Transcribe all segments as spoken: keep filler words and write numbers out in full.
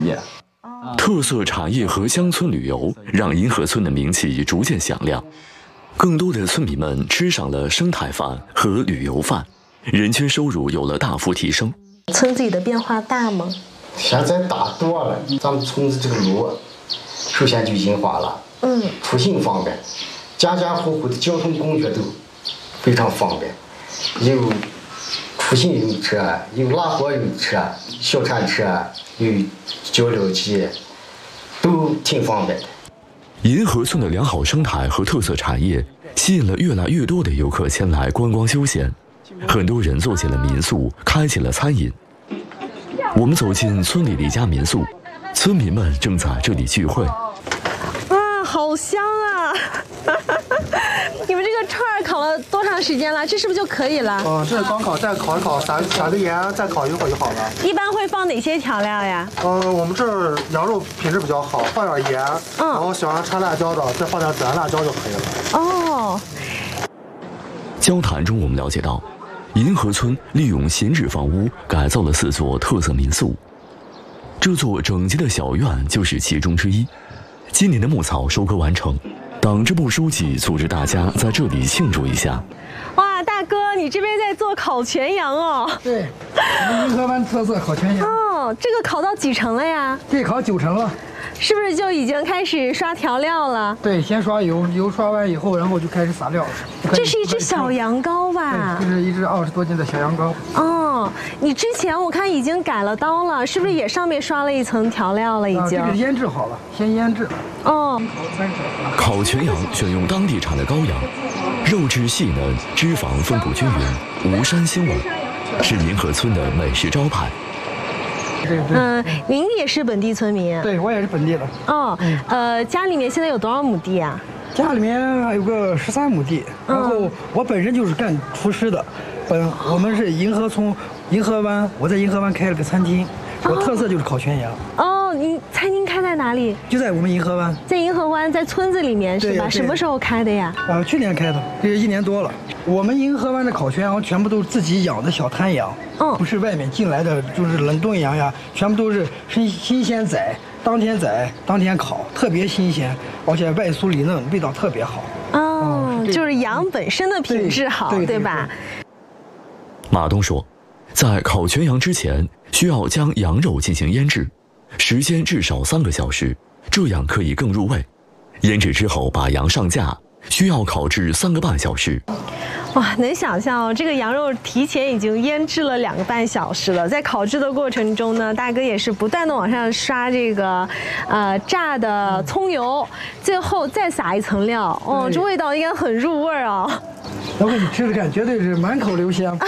特色产业和乡村旅游让银河村的名气逐渐响亮，更多的村民们吃上了生态饭和旅游饭，人均收入有了大幅提升。 村子里的变化大吗？ 现在大多了，咱们村子这个路首先就硬化了， 嗯， 出行方便，家家户户的交通工具都非常方便，有出行用车，有拉货用车，小铲车，有交流机，都挺方便的。 银河村的良好生态和特色产业吸引了越来越多的游客前来观光休闲，很多人做起了民宿，开起了餐饮。我们走进村里的一家民宿，村民们正在这里聚会。 哇，好香啊！你们这个串儿烤了多长时间了？这是不是就可以了？ 嗯，这是刚烤，再烤一烤，撒撒个盐，再烤一会儿就好了。 一般会放哪些调料呀？ 嗯，我们这儿羊肉品质比较好，放点盐， 嗯， 然后喜欢掺辣椒的，再放点孜然辣椒就可以了。 哦。 交谈中，我们了解到，银河村利用闲置房屋改造了四座特色民宿，这座整洁的小院就是其中之一。今年的牧草收割完成，党支部书记组织大家在这里庆祝一下。 哇，大哥，你这边在做烤全羊哦？ 对，我们银河湾特色烤全羊。 哦，这个烤到几成了呀？ 这烤九成了。 是不是就已经开始刷调料了？ 对，先刷油，油刷完以后，然后就开始撒料。 这是一只小羊羔吧？ 对，这是一只二十多斤的小羊羔。 哦，你之前我看已经改了刀了，是不是也上面刷了一层调料了？已经。 啊，这个腌制好了，先腌制。 哦。 烤全羊选用当地产的羔羊，肉质细嫩，脂肪分布均匀，无膻腥味，是银河村的美食招牌。 嗯，您也是本地村民？ 对，我也是本地的。 哦，呃，家里面现在有多少亩地啊？ 家里面还有个十三亩地，然后我本身就是干厨师的，本我们是银河村银河湾，我在银河湾开了个餐厅，我特色就是烤全羊。 哦，你餐厅开在哪里？ 就在我们银河湾。 在银河湾，在村子里面是吧？什么时候开的呀？ 啊，去年开的，这一年多了。我们银河湾的烤全羊全部都是自己养的小滩羊， 嗯， 不是外面进来的，就是冷冻羊呀，全部都是新新鲜宰，当天宰，当天烤，特别新鲜，而且外酥里嫩，味道特别好。 哦，嗯、是就是羊本身的品质好， 对, 对, 对吧？ 马东说，在烤全羊之前，需要将羊肉进行腌制，时间至少三个小时，这样可以更入味。腌制之后，把羊上架，需要烤制三个半小时。 哇，能想象哦，这个羊肉提前已经腌制了两个半小时了。在烤制的过程中呢，大哥也是不断的往上刷这个，呃，炸的葱油，最后再撒一层料。哦，这味道应该很入味啊、哦。 我给你吃吃看，绝对是满口留香。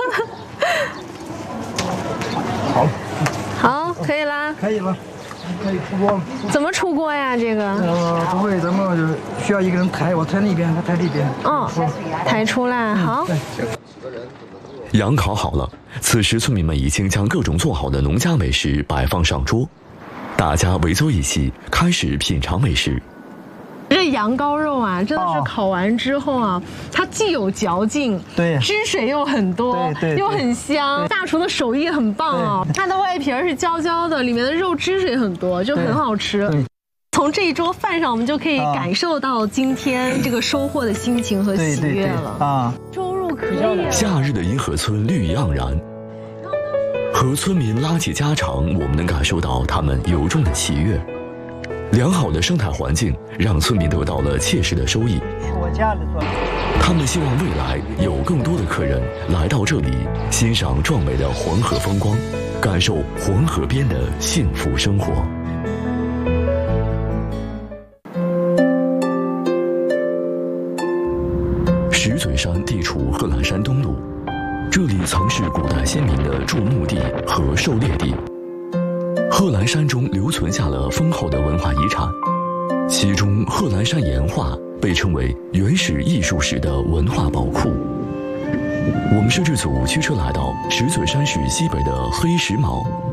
好， 好，可以啦。 可以了。可以出锅了。 怎么出锅呀？这个？ 呃，不会，咱们就需要一个人抬，我抬那边，他抬这边。 哦，抬出来，好。 对。 羊烤好了，此时村民们已经将各种做好的农家美食摆放上桌，大家围坐一起，开始品尝美食。 这羊羔肉啊，真的是烤完之后啊，哦、它既有嚼劲， 对， 汁水又很多， 对 对, 对， 又很香。大厨的手艺很棒啊、哦，它的外皮是焦焦的，里面的肉汁水很多，就很好吃。从这一桌饭上，我们就可以感受到今天这个收获的心情和喜悦了啊。周入可以。 夏日的银河村绿意盎然，和村民拉起家常，我们能感受到他们由衷的喜悦。良好的生态环境让村民得到了切实的收益。他们希望未来有更多的客人来到这里，欣赏壮美的黄河风光，感受黄河边的幸福生活。石嘴山地处贺兰山东麓，这里曾是古代先民的筑墓地和狩猎地。贺兰山中留存下了丰厚的文化遗产，其中贺兰山岩画被称为原始艺术史的文化宝库。我们摄制组驱车来到石嘴山市西北的黑石毛，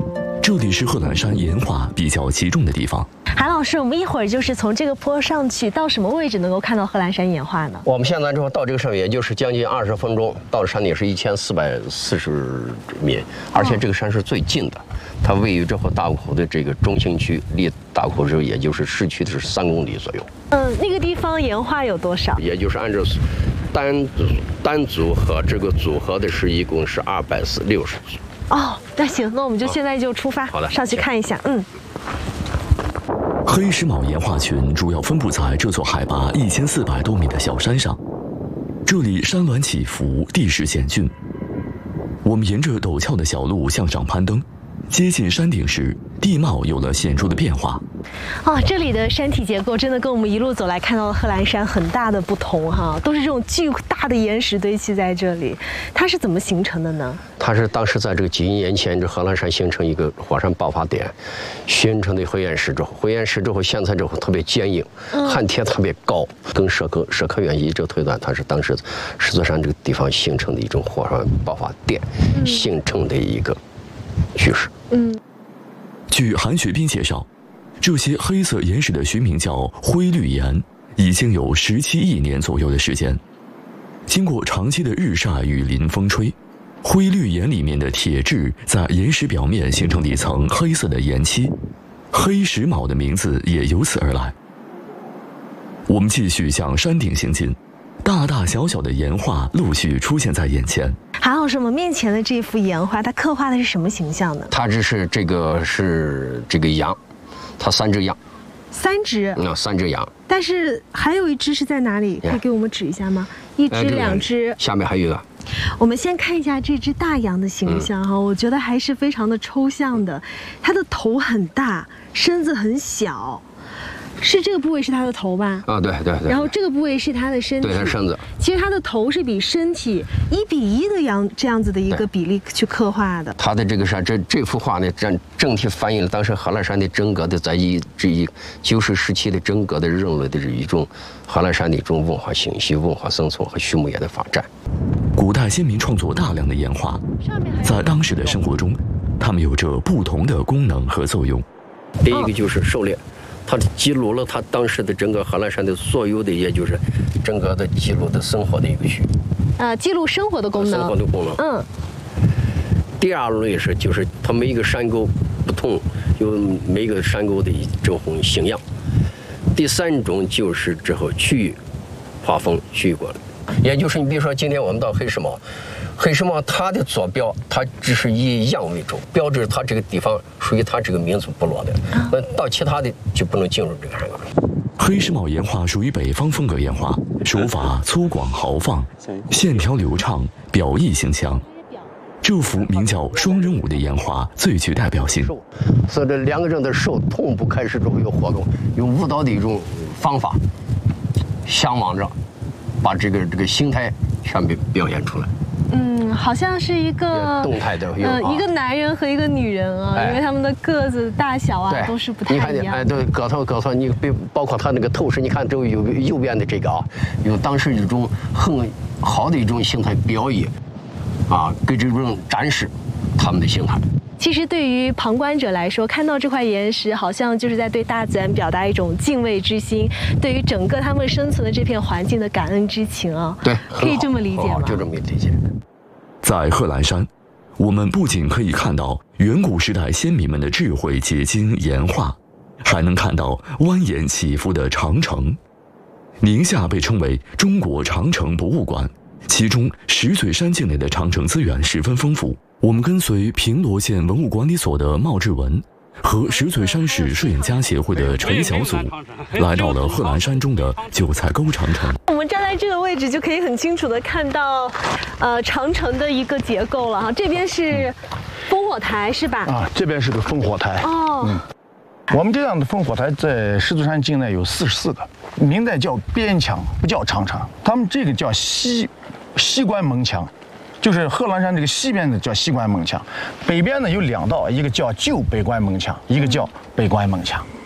这里是贺兰山岩画比较集中的地方。 韩老师，我们一会儿就是从这个坡上去，到什么位置能够看到贺兰山岩画呢？ 我们现在之后到这个上面，也就是将近二十分钟，到了山顶是一千四百四十米，而且这个山是最近的，它位于这后大沽口的这个中心区，离大沽口之后也就是市区的是三公里左右。 嗯，那个地方岩画有多少？ 也就是按照单组单组和这个组合的是一共是二百六十组。 哦，那行，那我们就现在就出发， 好的， 上去看一下。嗯。 黑石峁岩画群主要分布在这座海拔一千四百多米的小山上，这里山峦起伏，地势险峻。我们沿着陡峭的小路向上攀登，接近山顶时，地貌有了显著的变化。 哦，这里的山体结构真的跟我们一路走来看到的贺兰山很大的不同哈，都是这种巨大的岩石堆砌在这里。它是怎么形成的呢？ 它是当时在这个几亿年前，这贺兰山形成一个火山爆发点，形成的灰岩石之后，灰岩石之后现在之后特别坚硬，焊铁特别高。跟社科社科院一直推断，它是当时石座山这个地方形成的一种火山爆发点形成的一个趋势。 嗯， 据韩学斌介绍，这些黑色岩石的学名叫灰绿岩，已经有十七亿年左右的时间。经过长期的日晒雨淋风吹，灰绿岩里面的铁质在岩石表面形成了一层黑色的岩漆，黑石峁的名字也由此而来。我们继续向山顶行进，大大小小的岩画陆续出现在眼前。 韩老师，我们面前的这幅岩画，它刻画的是什么形象呢？ 它这是这个是这个羊，它三只羊。 三只？ 那三只羊。 但是还有一只是在哪里？可以给我们指一下吗？一只、两只。 下面还有一个。 我们先看一下这只大羊的形象哈，嗯、我觉得还是非常的抽象的。它的头很大，身子很小。是这个部位是它的头吧？ 啊，对对对。 然后这个部位是它的身体， 对，它身子。 其实它的头是比身体一比一的样这样子的一个比例去刻画的。 它的这个是这这幅画呢，正整体反映了当时贺兰山的整个的在一这一旧石时期的整个的人类的一种贺兰山的一种文化信息、文化生存和畜牧业的发展。 古代先民创作大量的岩画，在当时的生活中，它们有着不同的功能和作用。 第一个就是狩猎。它记录了它当时的整个贺兰山的所有的，也就是整个的记录的生活的一个区。 呃，记录生活的功能。 生活的功能。嗯。第二类是就是它每一个山沟不同，有每个山沟的这种形样。第三种就是之后区域划分区域过来，也就是你比如说今天我们到黑石峁。黑石峁它的坐标，它只是以羊为主，标志它这个地方属于它这个民族部落的。那到其他的就不能进入这个山沟。 黑石峁岩画属于北方风格岩画，手法粗犷豪放，线条流畅，表意形象。这幅名叫《双人舞》的岩画最具代表性。 所以这两个人的手同步开始之后有活动，用舞蹈的一种方法，向往着把这个这个形态全部表现出来。 嗯，好像是一个动态的， 呃，一个男人和一个女人啊，哎、因为他们的个子大小啊都是不太一样。 哎，对，个头个头，你包括他那个头饰，你看这右右边的这个啊，有当时一种很好的一种形态表意，啊，给这种展示他们的形态。 其实对于旁观者来说，看到这块岩石，好像就是在对大自然表达一种敬畏之心，对于整个他们生存的这片环境的感恩之情啊。 对， 可以这么理解吗？ 就这么理解。 在贺兰山，我们不仅可以看到远古时代先民们的智慧结晶岩画，还能看到蜿蜒起伏的长城。宁夏被称为中国长城博物馆，其中石嘴山境内的长城资源十分丰富。我们跟随平罗县文物管理所的茂志文和石嘴山市摄影家协会的陈小祖，来到了贺兰山中的韭菜沟长城。 我们站在这个位置就可以很清楚地看到，呃，长城的一个结构了哈。这边是烽火台是吧？ 啊，这边是个烽火台。 哦。嗯。 我们这样的烽火台在石嘴山境内有四十四个，明代叫边墙，不叫长城。他们这个叫西西关门墙。就是贺兰山这个西边的叫西关门墙，北边呢有两道，一个叫旧北关门墙，一个叫北关门墙。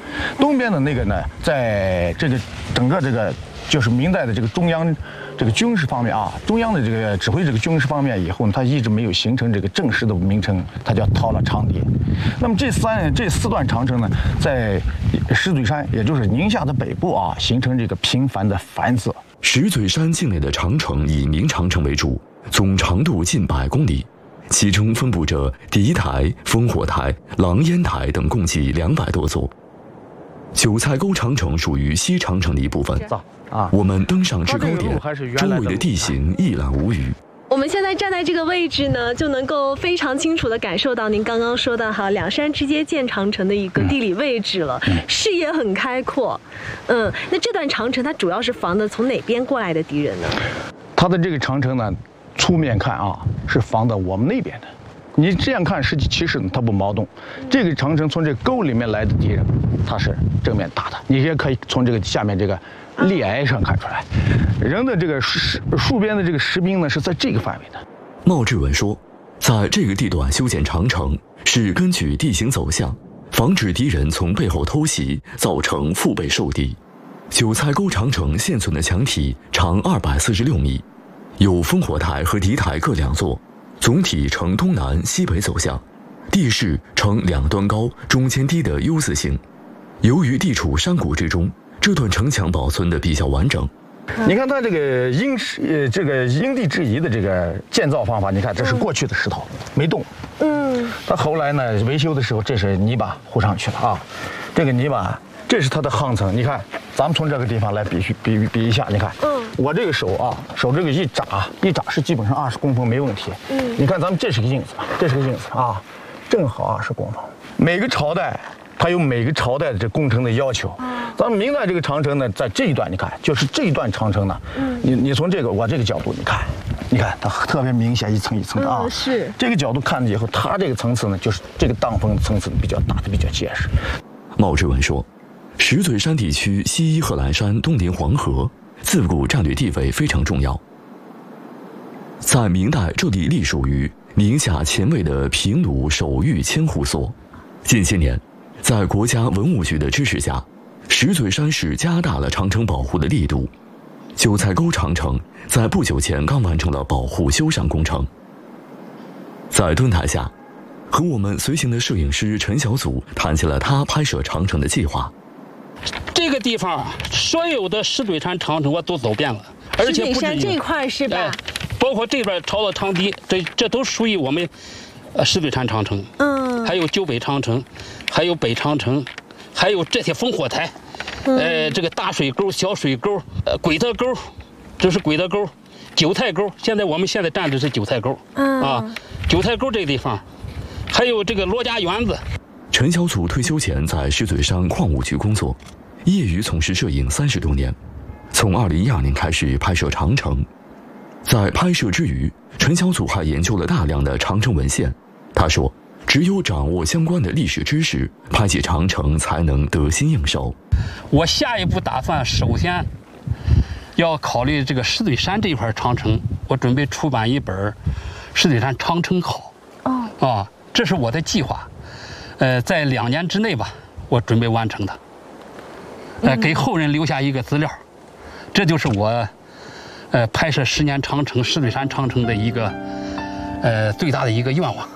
东边的那个呢，在这个整个这个就是明代的这个中央这个军事方面啊，中央的这个指挥这个军事方面以后呢，它一直没有形成这个正式的名称，它叫掏了长堤。那么这三这四段长城呢，在石嘴山，也就是宁夏的北部啊，形成这个频繁的繁殖。 石嘴山境内的长城以明长城为主，总长度近百公里，其中分布着敌台、烽火台、狼烟台等共计两百多座。韭菜沟长城属于西长城的一部分。 啊， 我们登上制高点，周围的地形一览无余。 我们现在站在这个位置呢，就能够非常清楚地感受到您刚刚说的哈，两山之间建长城的一个地理位置了，嗯、视野很开阔。嗯，那这段长城它主要是防的从哪边过来的敌人呢？ 它的这个长城呢，粗面看啊，是防的我们那边的。你这样看，实际其实它不矛盾。这个长城从这沟里面来的敌人，它是正面打的。你也可以从这个下面这个裂崖上看出来，人的这个戍戍边的这个士兵呢，是在这个范围的。 茂志文说，在这个地段修建长城是根据地形走向，防止敌人从背后偷袭，造成腹背受敌。韭菜沟长城现存的墙体长二百四十六米，有烽火台和敌台各两座，总体呈东南西北走向，地势呈两端高、中间低的 U 字形。由于地处山谷之中，这段城墙保存的比较完整。 你看它这个因呃这个因地制宜的这个建造方法，你看这是过去的石头，没动。嗯。它后来呢维修的时候，这是泥巴糊上去了啊。这个泥巴，这是它的夯层。你看，咱们从这个地方来比比比一下，你看，嗯，我这个手啊，手这个一扎一扎是基本上二十公分没问题。嗯。你看咱们这是个印子，这是个印子啊，正好二十公分。每个朝代它有每个朝代的这工程的要求。咱们明代这个长城呢，在这一段你看，就是这一段长城呢，嗯，你你从这个我这个角度你看，你看它特别明显，一层一层的啊， 嗯、是这个角度看了以后，它这个层次呢，就是这个挡风层次比较大的，比较结实。 茂志文说，石嘴山地区西依贺兰山，东临黄河，自古战略地位非常重要。在明代，这里隶属于宁夏前卫的平鲁守御千户所。近些年，在国家文物局的支持下，石嘴山市加大了长城保护的力度。韭菜沟长城在不久前刚完成了保护修缮工程。在墩台下，和我们随行的摄影师陈小祖谈起了他拍摄长城的计划。 这个地方所有的石嘴山长城我都走遍了，而且不止这一块是吧？ 哎，包括这边朝了长堤，这这都属于我们呃石嘴山长城。嗯，还有九北长城，还有北长城，还有这些烽火台，嗯、呃，这个大水沟、小水沟，呃，鬼子沟，这是鬼子沟，韭菜沟。现在我们现在站的是韭菜沟。嗯啊，韭菜沟这个地方，还有这个罗家园子。 陈小祖退休前在石嘴山矿务局工作，业余从事摄影三十多年。从二零一二年开始拍摄长城，在拍摄之余，陈小祖还研究了大量的长城文献。他说，只有掌握相关的历史知识，拍起长城才能得心应手。 我下一步打算首先要考虑这个石嘴山这一块长城，我准备出版一本《石嘴山长城考》。哦，啊，这是我的计划。呃，在两年之内吧，我准备完成的。呃，给后人留下一个资料，这就是我，呃，拍摄十年长城石嘴山长城的一个，呃，最大的一个愿望。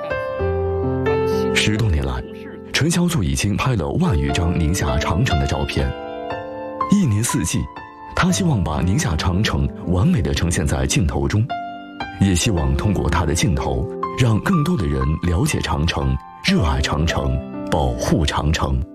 十多年来，陈小祖已经拍了万余张宁夏长城的照片。一年四季，他希望把宁夏长城完美地呈现在镜头中，也希望通过他的镜头，让更多的人了解长城，热爱长城，保护长城。